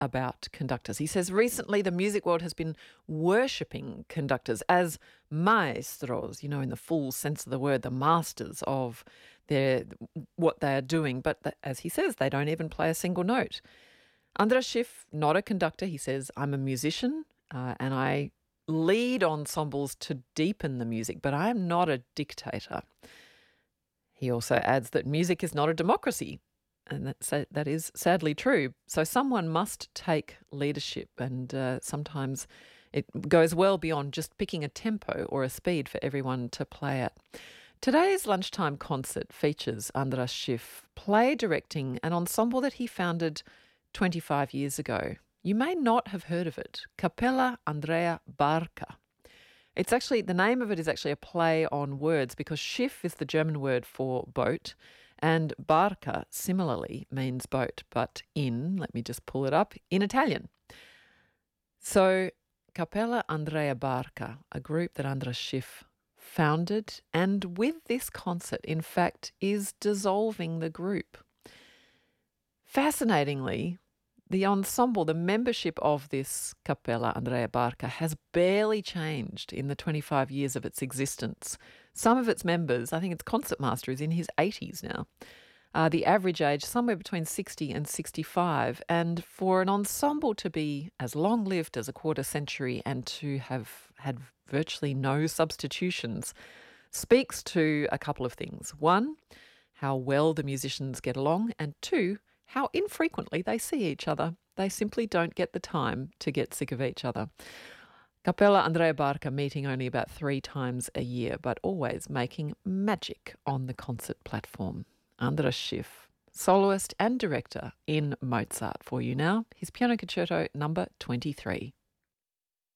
about conductors. He says recently the music world has been worshipping conductors as maestros, in the full sense of the word, the masters of what they are doing. But as he says, they don't even play a single note. Andras Schiff, not a conductor, he says, I'm a musician and I lead ensembles to deepen the music, but I am not a dictator. He also adds that music is not a democracy, and that is sadly true. So someone must take leadership, and sometimes it goes well beyond just picking a tempo or a speed for everyone to play at. Today's lunchtime concert features Andras Schiff play directing an ensemble that he founded 25 years ago. You may not have heard of it, Capella Andrea Barca. The name of it is actually a play on words because Schiff is the German word for boat and Barca similarly means boat, but let me just pull it up, in Italian. So Capella Andrea Barca, a group that Andras Schiff founded, and with this concert, in fact, is dissolving the group. Fascinatingly, the ensemble, the membership of this Capella Andrea Barca has barely changed in the 25 years of its existence. Some of its members, I think its concertmaster is in his 80s now. The average age somewhere between 60 and 65. And for an ensemble to be as long-lived as a quarter century and to have had virtually no substitutions speaks to a couple of things. One, how well the musicians get along, and two, how infrequently they see each other. They simply don't get the time to get sick of each other. Capella Andrea Barca meeting only about 3 times a year, but always making magic on the concert platform. Andras Schiff, soloist and director in Mozart for you now. His Piano Concerto number 23.